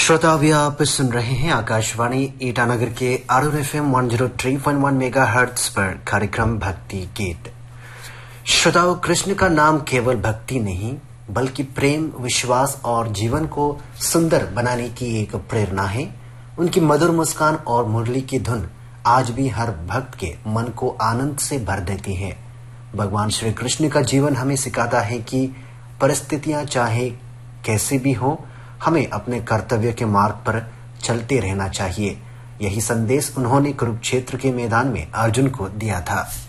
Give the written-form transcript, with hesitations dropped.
श्रोता, अभी आप सुन रहे हैं आकाशवाणी ईटानगर के आरुण FM 103.1 मेगाहर्ट्ज पर कार्यक्रम भक्ति गीत। श्रोताओं, कृष्ण का नाम केवल भक्ति नहीं बल्कि प्रेम, विश्वास और जीवन को सुंदर बनाने की एक प्रेरणा है। उनकी मधुर मुस्कान और मुरली की धुन आज भी हर भक्त के मन को आनंद से भर देती है। भगवान श्री कृष्ण का जीवन हमें सिखाता है कि परिस्थितियां चाहे कैसी भी हो, हमें अपने कर्तव्य के मार्ग पर चलते रहना चाहिए। यही संदेश उन्होंने कुरुक्षेत्र के मैदान में अर्जुन को दिया था।